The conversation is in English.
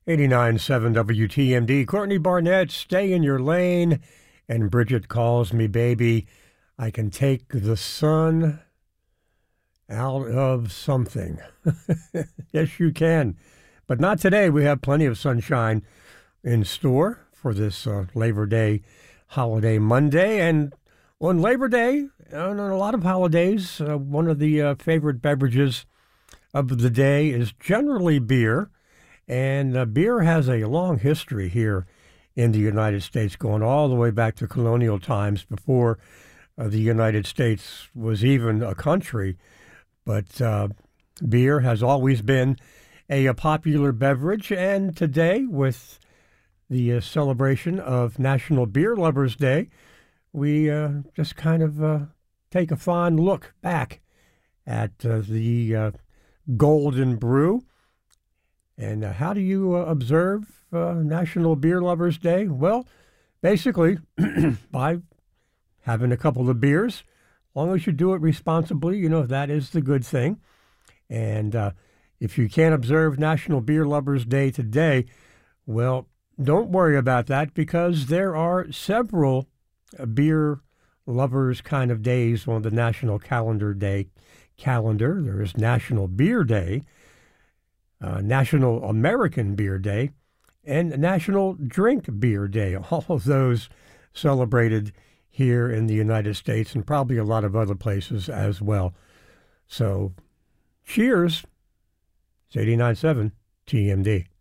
89.7 WTMD. Courtney Barnett, stay in your lane. And Bridget calls me baby. I can take the sun out of something. Yes, you can. But not today. We have plenty of sunshine in store for this Labor Day holiday Monday. And on Labor Day, and on a lot of holidays, one of the favorite beverages of the day is generally beer. And beer has a long history here in the United States, going all the way back to colonial times before the United States was even a country. But beer has always been a popular beverage. And today, with the celebration of National Beer Lovers Day, we just kind of take a fond look back at the Golden Brew. And how do you observe National Beer Lovers Day? Well, basically, by having a couple of beers. As long as you do it responsibly, that is the good thing. And if you can't observe National Beer Lovers Day today, well, don't worry about that, because there are several beer lovers kind of days on the National Calendar. There is National Beer Day, National American Beer Day, and National Drink Beer Day. All of those celebrated here in the United States and probably a lot of other places as well. So, cheers. It's 89.7 TMD.